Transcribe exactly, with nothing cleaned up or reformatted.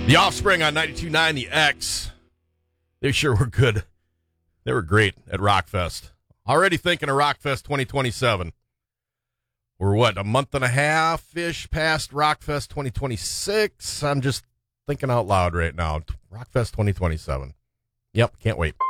The Offspring on ninety-two point nine, the X. They sure were good. They were great at Rockfest. Already thinking of Rockfest twenty twenty-seven. We're, what, a month and a half-ish past Rockfest twenty twenty-six? I'm just thinking out loud right now. Rockfest twenty twenty-seven. Yep, can't wait.